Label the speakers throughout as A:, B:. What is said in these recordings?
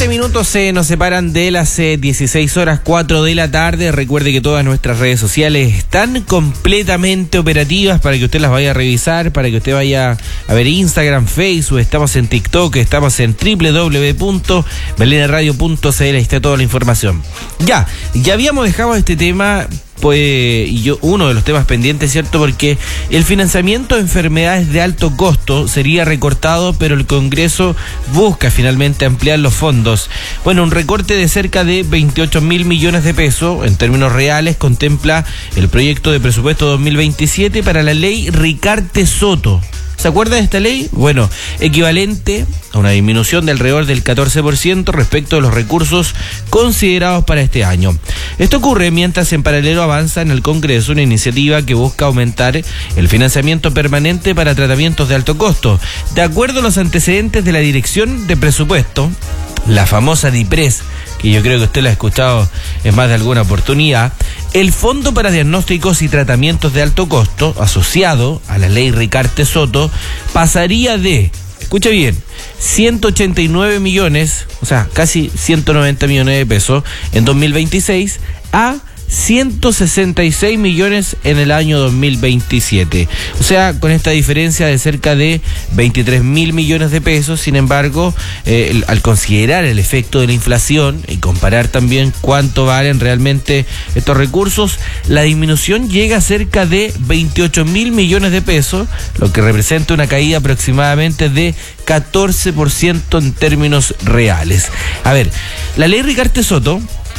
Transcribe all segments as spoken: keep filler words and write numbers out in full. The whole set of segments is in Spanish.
A: veinte minutos eh, nos separan de las eh, dieciséis horas cuatro de la tarde. Recuerde que todas nuestras redes sociales están completamente operativas para que usted las vaya a revisar, para que usted vaya a ver Instagram, Facebook, estamos en TikTok, estamos en doble u doble u doble u punto belén radio punto c l, ahí está toda la información. Ya, ya habíamos dejado este tema... Pues, y yo, uno de los temas pendientes, ¿cierto? Porque el financiamiento de enfermedades de alto costo sería recortado, pero el Congreso busca finalmente ampliar los fondos. Bueno, un recorte de cerca de veintiocho mil millones de pesos, en términos reales, contempla el proyecto de presupuesto dos mil veintisiete para la ley Ricarte Soto. ¿Se acuerda de esta ley? Bueno, equivalente a una disminución de alrededor del catorce por ciento respecto de los recursos considerados para este año. Esto ocurre mientras en paralelo avanza en el Congreso una iniciativa que busca aumentar el financiamiento permanente para tratamientos de alto costo. De acuerdo a los antecedentes de la Dirección de Presupuesto, la famosa DIPRES, que yo creo que usted la ha escuchado en más de alguna oportunidad, el Fondo para Diagnósticos y Tratamientos de Alto Costo, asociado a la ley Ricarte Soto, pasaría de, escuche bien, ciento ochenta y nueve millones, o sea, casi ciento noventa millones de pesos en dos mil veintiséis, a ciento sesenta y seis millones en el año dos mil veintisiete. O sea, con esta diferencia de cerca de veintitrés mil millones de pesos. Sin embargo, eh, al considerar el efecto de la inflación y comparar también cuánto valen realmente estos recursos, la disminución llega a cerca de veintiocho mil millones de pesos, lo que representa una caída aproximadamente de catorce por ciento en términos reales. A ver, la ley Ricarte Soto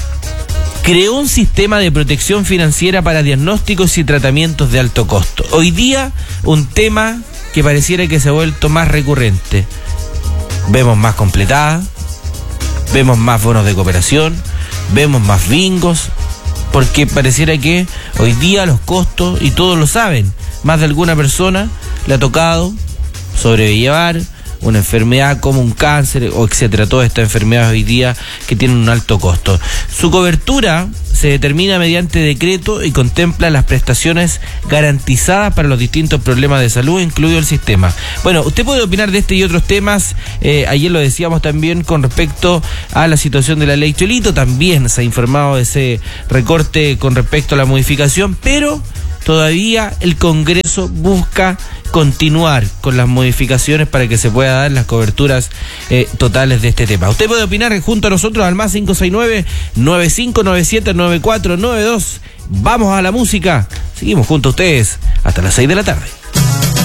A: creó un sistema de protección financiera para diagnósticos y tratamientos de alto costo. Hoy día, un tema que pareciera que se ha vuelto más recurrente. Vemos más completadas, vemos más bonos de cooperación, vemos más bingos, porque pareciera que hoy día los costos, y todos lo saben, más de alguna persona le ha tocado sobrellevar una enfermedad como un cáncer, o etcétera, todas estas enfermedades hoy día que tienen un alto costo. Su cobertura se determina mediante decreto y contempla las prestaciones garantizadas para los distintos problemas de salud, incluido el sistema. Bueno, usted puede opinar de este y otros temas. Eh, ayer lo decíamos también con respecto a la situación de la ley Cholito. También se ha informado de ese recorte con respecto a la modificación, pero todavía el Congreso busca continuar con las modificaciones para que se pueda dar las coberturas eh, totales de este tema. Usted puede opinar junto a nosotros al más cinco seis nueve, nueve cinco nueve siete, nueve cuatro nueve dos. Vamos a la música. Seguimos junto a ustedes hasta las seis de la tarde.